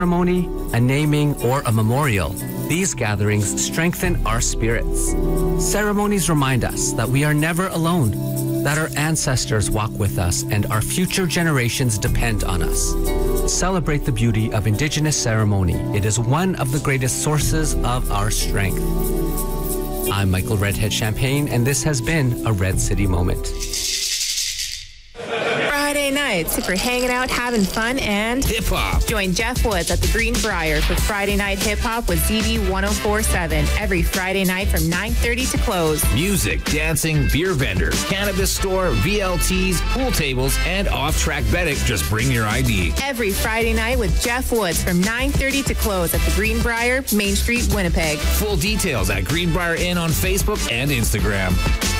ceremony, a naming, or a memorial, these gatherings strengthen our spirits. Ceremonies remind us that we are never alone, that our ancestors walk with us and our future generations depend on us. Celebrate the beauty of Indigenous ceremony. It is one of the greatest sources of our strength. I'm Michael Redhead Champagne, and this has been a Red City Moment. Friday nights, if you're hanging out, having fun, and hip-hop. Join Jeff Woods at the Greenbrier for Friday Night Hip-Hop with ZB 1047 every Friday night from 9:30 to close. Music, dancing, beer vendors, cannabis store, VLTs, pool tables, and off-track betting. Just bring your ID. Every Friday night with Jeff Woods from 9:30 to close at the Greenbrier, Main Street, Winnipeg. Full details at Greenbrier Inn on Facebook and Instagram.